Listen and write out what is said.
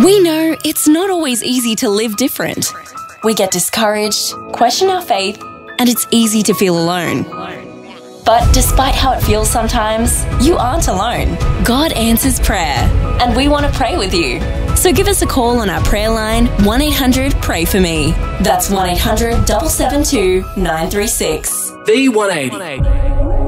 We know it's not always easy to live different. We get discouraged, question our faith, and it's easy to feel alone. But despite how it feels sometimes, you aren't alone. God answers prayer, and we want to pray with you. So give us a call on our prayer line, 1-800-PRAY-FOR-ME. That's 1-800-772-936. V180.